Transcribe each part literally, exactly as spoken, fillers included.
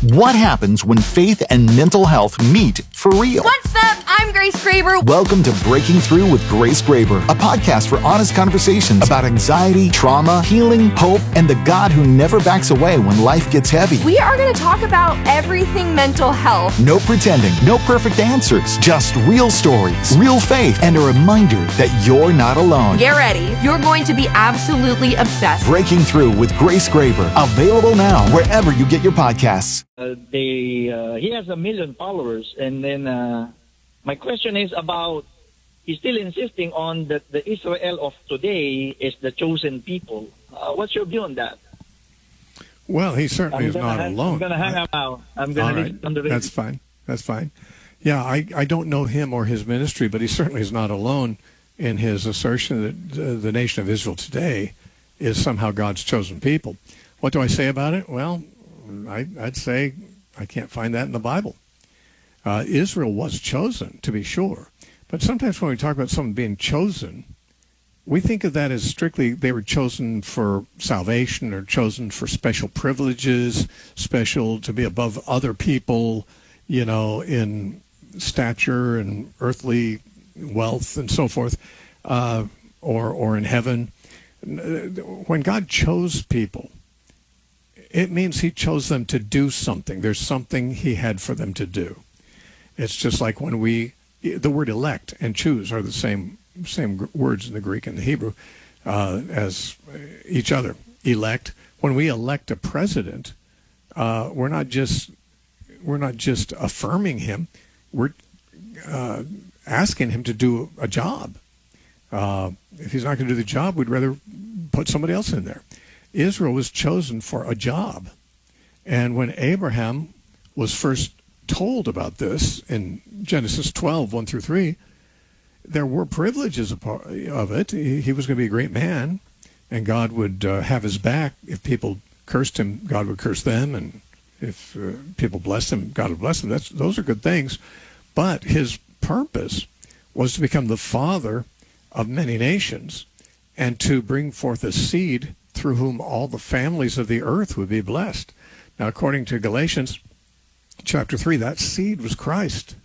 What happens when faith and mental health meet for real? What's up? I'm Grace Graber. Welcome to Breaking Through with Grace Graber, a podcast for honest conversations about anxiety, trauma, healing, hope, and the God who never backs away when life gets heavy. We are going to talk about everything mental health. No pretending, no perfect answers, just real stories, real faith, and a reminder that you're not alone. Get ready. You're going to be absolutely obsessed. Breaking Through with Grace Graber, available now wherever you get your podcasts. Uh, they uh, he has a million followers, and then uh, my question is about, he's still insisting on that the Israel of today is the chosen people. Uh, what's your view on that? Well, he certainly I'm is gonna not hang, alone. I'm going to hang I, up now. I'm going all to right, listen on the radio. That's fine. That's fine. Yeah, I, I don't know him or his ministry, but he certainly is not alone in his assertion that uh, the nation of Israel today is somehow God's chosen people. What do I say about it? Well, I, I'd say I can't find that in the Bible. Uh, Israel was chosen, to be sure. But sometimes when we talk about someone being chosen, we think of that as strictly they were chosen for salvation or chosen for special privileges, special to be above other people, you know, in stature and earthly wealth and so forth, uh, or, or in heaven. When God chose people, it means he chose them to do something. There's something he had for them to do. It's just like when we, the word elect and choose are the same same words in the Greek and the Hebrew uh, as each other. Elect. When we elect a president, uh, we're not just we're not just affirming him. We're uh, asking him to do a job. Uh, if he's not going to do the job, we'd rather put somebody else in there. Israel was chosen for a job. And when Abraham was first told about this in Genesis twelve, one through three, there were privileges of it. He was going to be a great man, and God would uh, have his back. If people cursed him, God would curse them, and if uh, people blessed him, God would bless them. That's, those are good things. But his purpose was to become the father of many nations and to bring forth a seed through whom all the families of the earth would be blessed. Now, according to Galatians chapter three, that seed was Christ.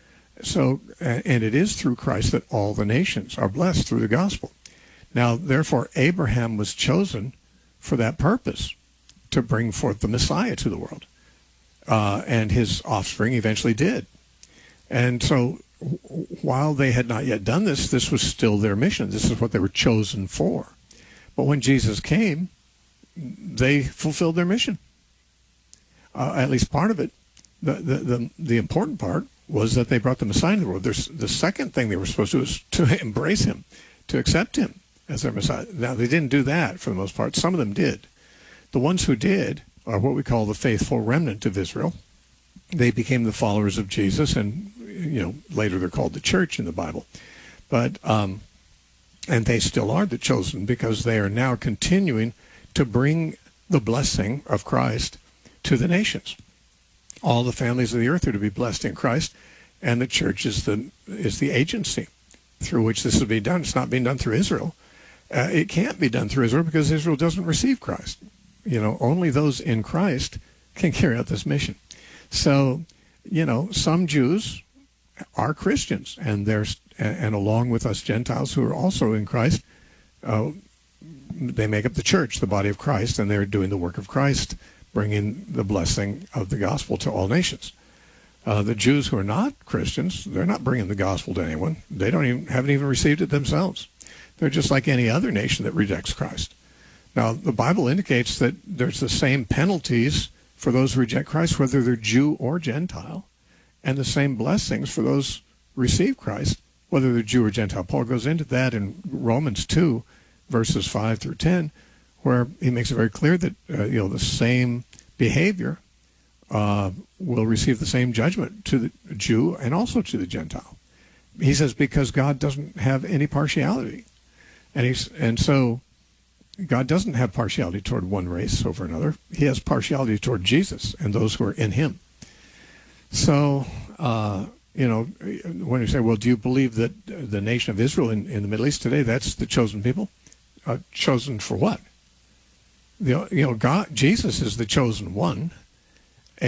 So, and it is through Christ that all the nations are blessed through the gospel. Now, therefore, Abraham was chosen for that purpose, to bring forth the Messiah to the world. Uh, and his offspring eventually did. And so, while they had not yet done this, this was still their mission. This is what they were chosen for. But when Jesus came, they fulfilled their mission. Uh, at least part of it. The, the, the, the important part was that they brought the Messiah into the world. There's, the second thing they were supposed to do was to embrace him, to accept him as their Messiah. Now, they didn't do that for the most part. Some of them did. The ones who did are what we call the faithful remnant of Israel. They became the followers of Jesus, and you know later they're called the church in the Bible. But um, and they still are the chosen because they are now continuing to bring the blessing of Christ to the nations. All the families of the earth are to be blessed in Christ, and the church is the is the agency through which this will be done. It's not being done through Israel. Uh, it can't be done through Israel because Israel doesn't receive Christ. You know, only those in Christ can carry out this mission. So, you know, some Jews are Christians, and there's and along with us Gentiles who are also in Christ, uh, they make up the church, the body of Christ, and they're doing the work of Christ, bringing the blessing of the gospel to all nations. Uh, the Jews who are not Christians, they're not bringing the gospel to anyone. They don't even haven't even received it themselves. They're just like any other nation that rejects Christ. Now, the Bible indicates that there's the same penalties for those who reject Christ, whether they're Jew or Gentile, and the same blessings for those who receive Christ, whether they're Jew or Gentile. Paul goes into that in Romans two, verses five through ten, where he makes it very clear that uh, you know the same behavior uh, will receive the same judgment to the Jew and also to the Gentile. He says because God doesn't have any partiality, and he's and so God doesn't have partiality toward one race over another. He has partiality toward Jesus and those who are in him. So, uh, you know, when you say, well, do you believe that the nation of Israel in, in the Middle East today, that's the chosen people? Uh, chosen for what? The, you know, God, Jesus is the chosen one.